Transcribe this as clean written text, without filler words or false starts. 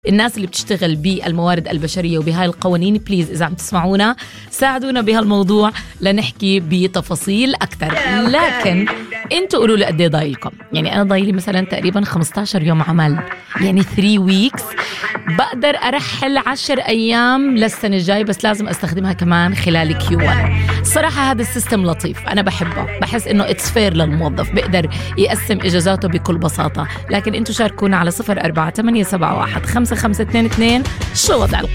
الناس اللي بتشتغل بالموارد البشرية وبهاي القوانين، بليز إذا عم تسمعونا ساعدونا بهالموضوع لنحكي بتفاصيل أكثر. لكن انتوا قولوا لي قد ايه ضايلكم. يعني أنا ضايلي مثلا تقريبا 15 يوم عمل، يعني 3 weeks. بقدر أرحل 10 أيام للسنة الجاي، بس لازم أستخدمها كمان خلال Q1. الصراحة هذا السيستم لطيف، أنا بحبه، بحس إنه it's fair للموظف، بقدر يقسم إجازاته بكل بساطة. لكن انتوا شاركونا على 0488715522 شو وضع